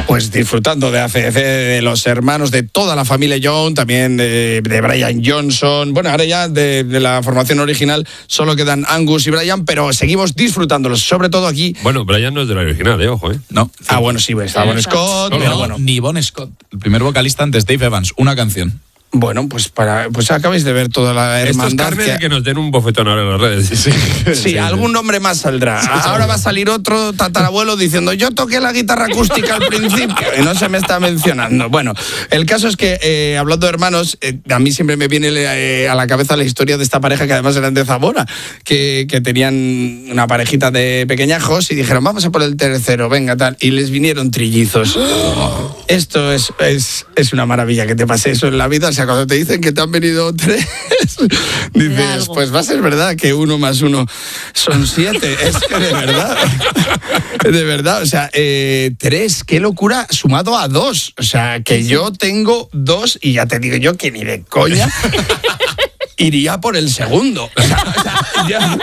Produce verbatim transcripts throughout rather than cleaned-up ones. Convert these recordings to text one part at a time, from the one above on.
Pues disfrutando de A C D C, de los hermanos, de toda la familia Young, también de, de Brian Johnson. Bueno, ahora ya de, de la formación original solo quedan Angus y Brian, pero seguimos disfrutándolos, sobre todo aquí. Bueno, Brian no es de la original, eh, ojo, ¿eh? No. Ah, bueno, sí, está Bon Scott, No, pero no, bueno. ni Bon Scott, el primer vocalista antes Dave Evans, una canción. Bueno, pues para pues acabáis de ver toda la hermandad. Esto es carne que... de que nos den un bofetón ahora en las redes. Sí, sí, sí, algún nombre más saldrá. Ahora va a salir otro tatarabuelo diciendo yo toqué la guitarra acústica al principio y no se me está mencionando. Bueno, el caso es que, eh, hablando de hermanos, eh, a mí siempre me viene eh, a la cabeza la historia de esta pareja que además eran de Zamora, que, que tenían una parejita de pequeñajos y dijeron vamos a por el tercero, venga tal, y les vinieron trillizos. Oh. Esto es, es, es una maravilla que te pase eso en la vida. O sea, cuando te dicen que te han venido tres, dices, pues va a ser verdad que uno más uno son siete. Es que de verdad, de verdad, o sea, eh, tres, qué locura, sumado a dos. O sea, que yo tengo dos y ya te digo yo que ni de coña iría por el segundo. O sea, o sea, ya...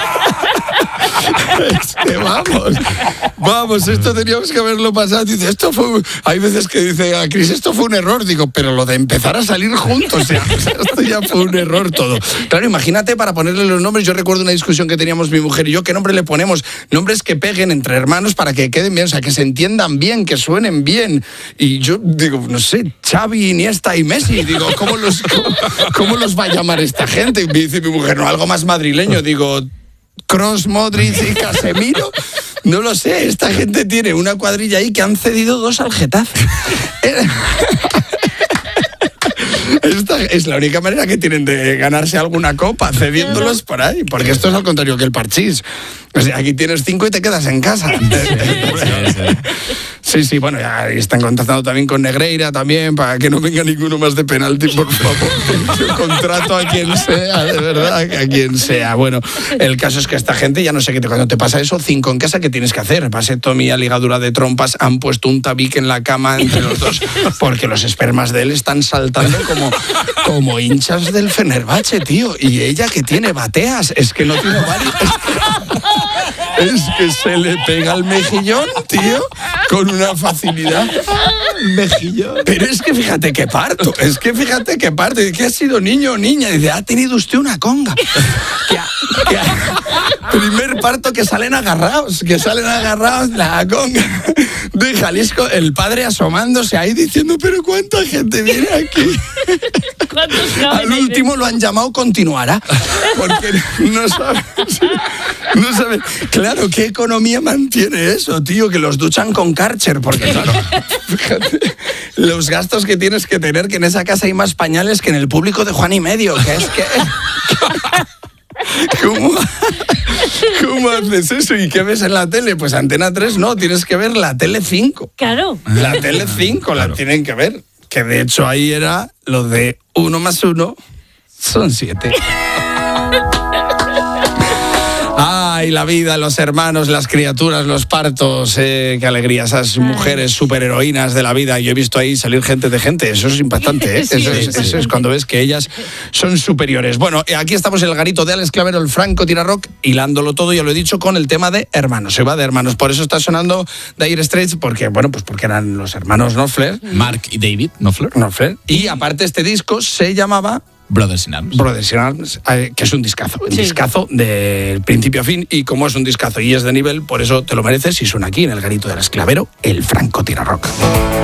Es que vamos, vamos, esto teníamos que haberlo pasado. Dice, esto fue. Hay veces que dice a Chris, esto fue un error. Digo, pero lo de empezar a salir juntos, o sea, o sea, esto ya fue un error todo. Claro, imagínate para ponerle los nombres. Yo recuerdo una discusión que teníamos mi mujer y yo, ¿qué nombre le ponemos? Nombres que peguen entre hermanos para que queden bien, o sea, que se entiendan bien, que suenen bien. Y yo digo, no sé, Xavi, Iniesta y Messi. Digo, ¿cómo los, cómo, cómo los va a llamar esta gente? Y me dice mi mujer, no, algo más madrileño. Digo, Kroos, Modric y Casemiro. No lo sé, esta gente tiene una cuadrilla ahí que han cedido dos al Getafe. Esta es la única manera que tienen de ganarse alguna copa, cediéndolos por ahí, porque esto es al contrario que el parchís. O sea, aquí tienes cinco y te quedas en casa. Sí, sí, bueno, ya están contactando también con Negreira también, para que no venga ninguno más de penalti, por favor. Yo contrato a quien sea, de verdad, a quien sea. Bueno, el caso es que esta gente, ya no sé qué te, cuando te pasa eso, cinco en casa, ¿qué tienes que hacer? Vasectomía, ligadura de trompas, han puesto un tabique en la cama entre los dos, porque los espermas de él están saltando como, como hinchas del Fenerbahce, tío. Y ella que tiene bateas, es que no tiene varios. Es que se le pega el mejillón, tío, con una facilidad. Mejillón. Pero es que fíjate qué parto, es que fíjate qué parto. ¿Qué ha sido niño o niña? Dice, ha tenido usted una conga. Que ha, que ha, primer parto que salen agarrados, que salen agarrados la conga de Jalisco. El padre asomándose ahí diciendo, pero ¿cuánta gente viene aquí? Al último lo han llamado continuará, porque no sabe, no sabe. Claro, ¿qué economía mantiene eso, tío? Que los duchan con Karcher, porque claro, fíjate, los gastos que tienes que tener, que en esa casa hay más pañales que en el público de Juan y Medio, que es que... ¿Cómo, ¿Cómo haces eso? ¿Y qué ves en la tele? Pues Antena tres no, tienes que ver la Tele cinco. Claro. La Tele cinco claro. La tienen que ver. Que de hecho ahí era lo de uno más uno son siete. Ay, la vida, los hermanos, las criaturas, los partos, eh, qué alegría, esas mujeres superheroínas de la vida. Yo he visto ahí salir gente de gente, eso es impactante, ¿eh? Eso, sí, es, sí. eso es cuando ves que ellas son superiores. Bueno, aquí estamos en el garito de Alex Clavero, el Franco Tirarock, hilándolo todo, ya lo he dicho, con el tema de hermanos. Se va de hermanos, por eso está sonando Dire Straits, porque, bueno, pues porque eran los hermanos Knopfler. Mark y David Knopfler. Knopfler. Y aparte este disco se llamaba... Brothers in Arms. Brothers in Arms, eh, que es un discazo, un sí. discazo de principio a fin, y como es un discazo y es de nivel, por eso te lo mereces y suena aquí en el garito de Alex Clavero, el Franco Tirarock.